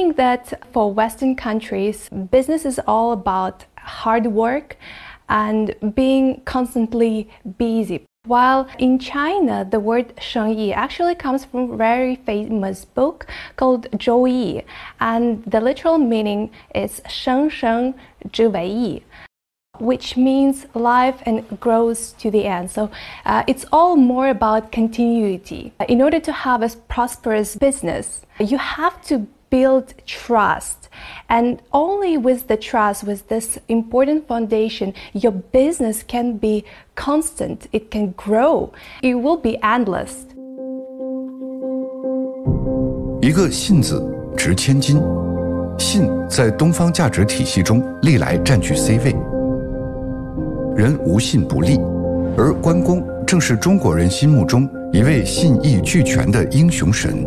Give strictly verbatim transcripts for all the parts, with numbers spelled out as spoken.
think that for Western countries, business is all about hard work and being constantly busy. While in China, the word 生意 actually comes from a very famous book called 周易, and the literal meaning is 生生之为义, which means life and grows to the end. So uh, it's all more about continuity. In order to have a prosperous business, you have to build trust. And only with the trust, with this important foundation, your business can be constant, it can grow, it will be endless. 一个信字值千金，信在东方价值体系中历来占据 C 位。人无信不立，而关公正是中国人心目中一位信义俱全的英雄神。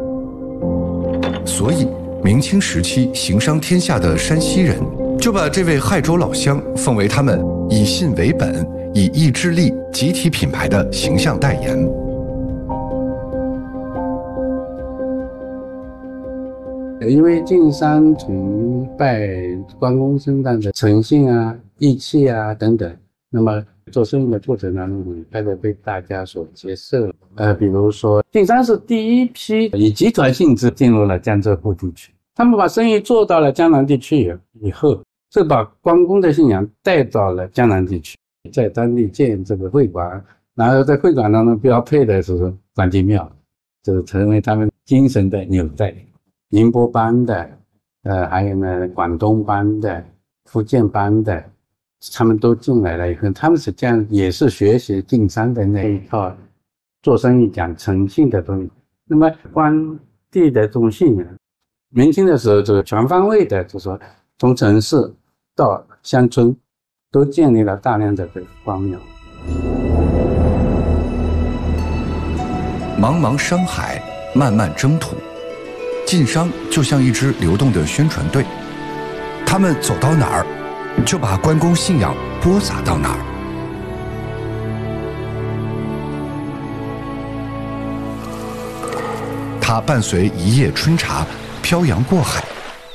所以明清时期行商天下的山西人就把这位亥州老乡奉为他们以信为本、以义致力集体品牌的形象代言。 因为晋商崇拜关公身上的诚信啊、义气啊等等，那么做生意的过程当中很快的被大家所接受。呃，比如说晋商是第一批以集团性质进入了江浙沪地区，他们把生意做到了江南地区以后，是把关公的信仰带到了江南地区，在当地建这个会馆，然后在会馆当中标配的是关帝庙，就成为他们精神的纽带。宁波帮的，呃，还有呢广东帮的、福建帮的，他们都进来了以后，他们实际上也是学习晋商的那一套做生意讲诚信的东西。那么关帝的这种信仰，明清的时候就是全方位的，就是说从城市到乡村都建立了大量的这个关庙。 茫茫商海，漫漫征途，晋商就像一支流动的宣传队，他们走到哪儿，就把关公信仰播撒到哪儿。他伴随一叶春茶漂洋过海，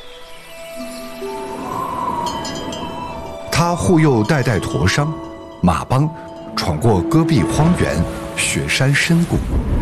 他护佑代代驼商，马帮闯过戈壁荒原、雪山深谷。